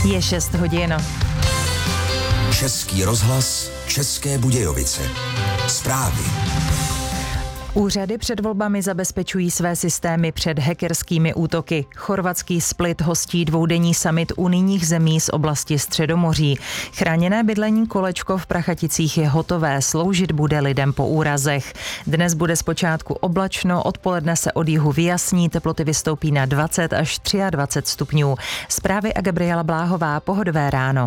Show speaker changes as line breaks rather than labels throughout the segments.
Je 6 hodin.
Český rozhlas, České Budějovice. Zprávy.
Úřady před volbami zabezpečují své systémy před hackerskými útoky. Chorvatský Split hostí dvoudenní summit unijních zemí z oblasti Středomoří. Chráněné bydlení Kolečko v Prachaticích je hotové, sloužit bude lidem po úrazech. Dnes bude zpočátku oblačno, odpoledne se od jihu vyjasní, teploty vystoupí na 20 až 23 stupňů. Zprávy a Gabriela Bláhová, Pohodové ráno.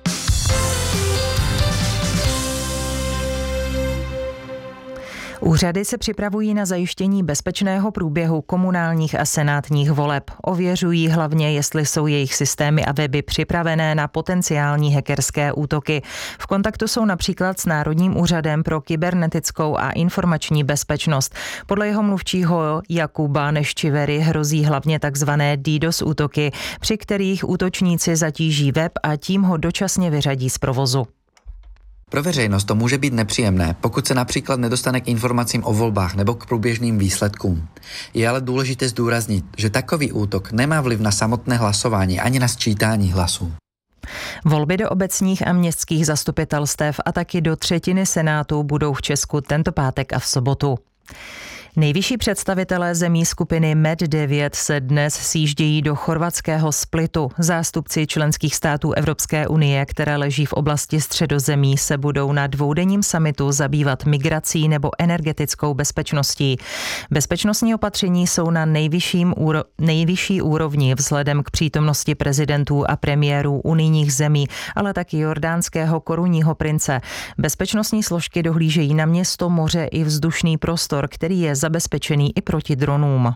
Úřady se připravují na zajištění bezpečného průběhu komunálních a senátních voleb. Ověřují hlavně, jestli jsou jejich systémy a weby připravené na potenciální hackerské útoky. V kontaktu jsou například s Národním úřadem pro kybernetickou a informační bezpečnost. Podle jeho mluvčího Jakuba Neščivery hrozí hlavně takzvané DDoS útoky, při kterých útočníci zatíží web a tím ho dočasně vyřadí z provozu.
Pro veřejnost to může být nepříjemné, pokud se například nedostane k informacím o volbách nebo k průběžným výsledkům. Je ale důležité zdůraznit, že takový útok nemá vliv na samotné hlasování ani na sčítání hlasů.
Volby do obecních a městských zastupitelstev a taky do třetiny senátu budou v Česku tento pátek a v sobotu. Nejvyšší představitelé zemí skupiny MED9 se dnes sjíždějí do chorvatského Splitu. Zástupci členských států Evropské unie, které leží v oblasti Středozemí, se budou na dvoudenním summitu zabývat migrací nebo energetickou bezpečností. Bezpečnostní opatření jsou na nejvyšší úrovni vzhledem k přítomnosti prezidentů a premiérů unijních zemí, ale taky jordánského korunního prince. Bezpečnostní složky dohlížejí na město, moře i vzdušný prostor, který je zabezpečený i proti dronům.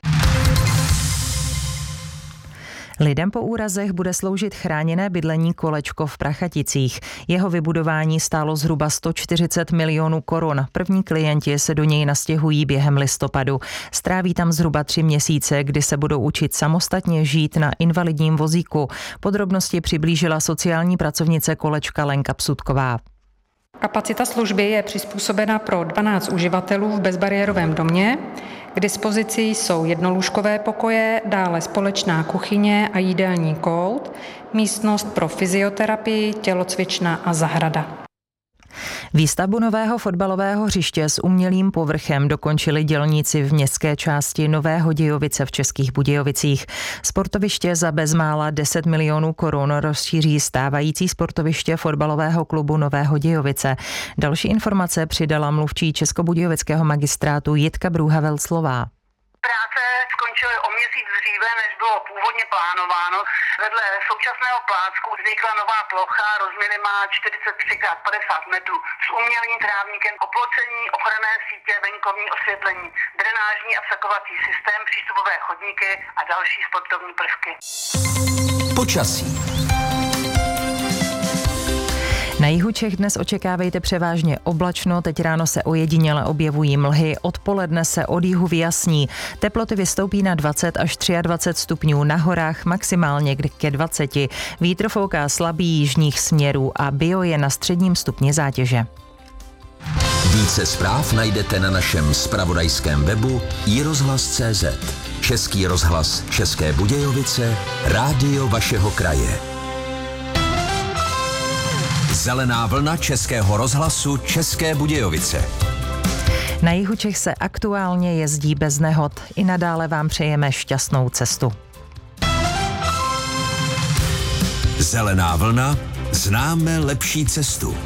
Lidem po úrazech bude sloužit chráněné bydlení Kolečko v Prachaticích. Jeho vybudování stálo zhruba 140 milionů korun. První klienti se do něj nastěhují během listopadu. Stráví tam zhruba 3 měsíce, kdy se budou učit samostatně žít na invalidním vozíku. Podrobnosti přiblížila sociální pracovnice Kolečka Lenka Psutková.
Kapacita služby je přizpůsobena pro 12 uživatelů v bezbariérovém domě. K dispozici jsou jednolůžkové pokoje, dále společná kuchyně a jídelní kout, místnost pro fyzioterapii, tělocvična a zahrada.
Výstavbu nového fotbalového hřiště s umělým povrchem dokončili dělníci v městské části Nové Hodějovice v Českých Budějovicích. Sportoviště za bezmála 10 milionů korun rozšíří stávající sportoviště fotbalového klubu Nové Hodějovice. Další informace přidala mluvčí Českobudějovického magistrátu Jitka Brůha-Velclová.
Práce skončily o měsíc dříve, než bylo původně plánováno. Vedle současného plácku vznikla nová plocha, rozměry má 43x50 metrů s umělým trávníkem, oplocení, ochranné sítě, venkovní osvětlení, drenážní a vsakovací systém, přístupové chodníky a další sportovní prvky.
Počasí.
Na jihu Čech dnes očekávejte převážně oblačno, teď ráno se ojediněle objevují mlhy, odpoledne se od jihu vyjasní. Teploty vystoupí na 20 až 23 stupňů, na horách maximálně ke 20. Vítr fouká slabý jižních směrů a bio je na středním stupni zátěže.
Více zpráv najdete na našem zpravodajském webu iRozhlas.cz. Český rozhlas České Budějovice, rádio vašeho kraje. Zelená vlna Českého rozhlasu České Budějovice.
Na jihu Čech se aktuálně jezdí bez nehod. I nadále vám přejeme šťastnou cestu.
Zelená vlna, známe lepší cestu.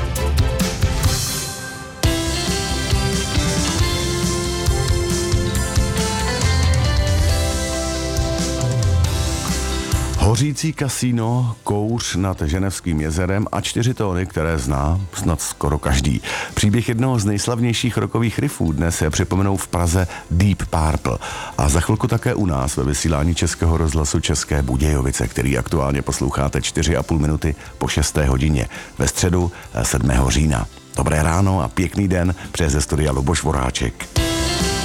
Hořící kasíno, kouř nad Ženevským jezerem a 4 tóny, které zná snad skoro každý. Příběh jednoho z nejslavnějších rockových riffů dnes se připomenou v Praze Deep Purple. A za chvilku také u nás ve vysílání Českého rozhlasu České Budějovice, který aktuálně posloucháte 4,5 minuty po 6. hodině ve středu 7. října. Dobré ráno a pěkný den přeje ze studia Luboš Voráček.